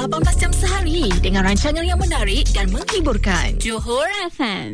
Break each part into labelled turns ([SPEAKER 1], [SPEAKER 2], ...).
[SPEAKER 1] 18 jam sehari dengan rancangan yang menarik dan menghiburkan.
[SPEAKER 2] Johor FM.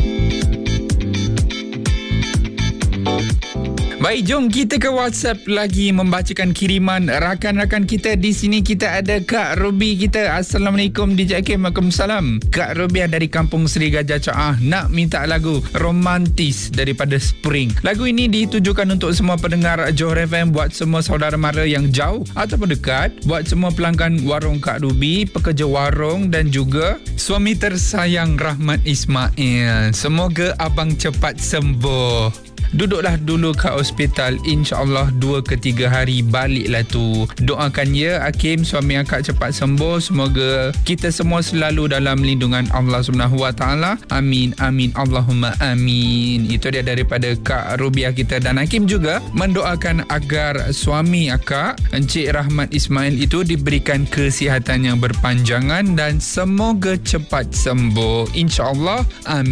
[SPEAKER 3] Baik, jom kita ke WhatsApp lagi membacakan kiriman rakan-rakan kita. Di sini kita ada Kak Ruby kita. Assalamualaikum DJ Hakim. Waalaikumsalam. Kak Ruby dari Kampung Seri Gajah Caah nak minta lagu Romantis daripada Spring. Lagu ini ditujukan untuk semua pendengar Johor FM, buat semua saudara mara yang jauh ataupun dekat, buat semua pelanggan warung Kak Ruby, pekerja warung dan juga suami tersayang Rahmat Ismail. Semoga abang cepat sembuh. Duduklah dulu kat hospital, InsyaAllah 2 ke 3 hari baliklah tu. Doakan ya Hakim, suami akak cepat sembuh. Semoga kita semua selalu dalam lindungan Allah SWT. Amin, amin, Allahumma amin. Itu dia daripada Kak Rubiah kita. Dan Hakim juga mendoakan agar suami akak, Encik Rahmat Ismail itu diberikan kesihatan yang berpanjangan dan semoga cepat sembuh, InsyaAllah,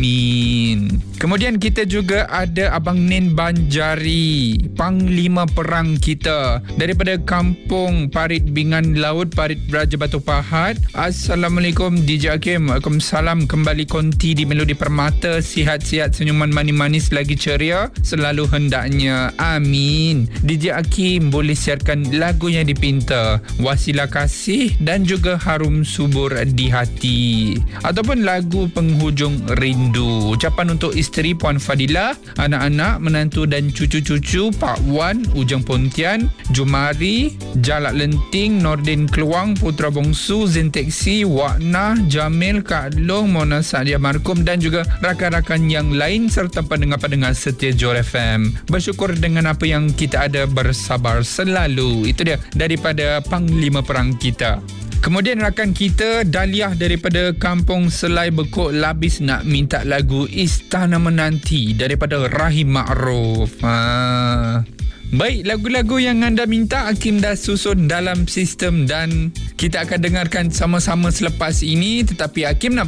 [SPEAKER 3] amin. Kemudian kita juga ada Abang Nen Banjari, Panglima Perang kita, daripada Kampung Parit Bingan Laut, Parit Raja Batu Pahat. Assalamualaikum DJ Hakim. Waalaikumsalam. Kembali konti di Melodi Permata. Sihat-sihat, senyuman manis-manis lagi ceria selalu hendaknya. Amin. DJ Hakim boleh siarkan lagu yang dipinta, Wasilah Kasih dan juga Harum Subur di Hati, ataupun lagu Penghujung Rindu. Ucapan untuk isteri Puan Fadilah, anak-anak, menantu dan cucu-cucu Pak Wan, Ujang Pontian, Jumari, Jalak Lenting, Nordin Keluang, Putra Bongsu, Zinteksi, Wakna, Jamil, Kak Long, Mona Sadia Markum dan juga rakan-rakan yang lain serta pendengar-pendengar setia Johor FM. Bersyukur dengan apa yang kita ada, bersabar selalu. Itu dia daripada Panglima Perang kita. Kemudian rakan kita Daliah daripada Kampung Selai Bekok Labis nak minta lagu Istana Menanti daripada Rahim Ma'ruf. Baik, lagu-lagu yang anda minta Hakim dah susun dalam sistem dan kita akan dengarkan sama-sama selepas ini. Tetapi Hakim nak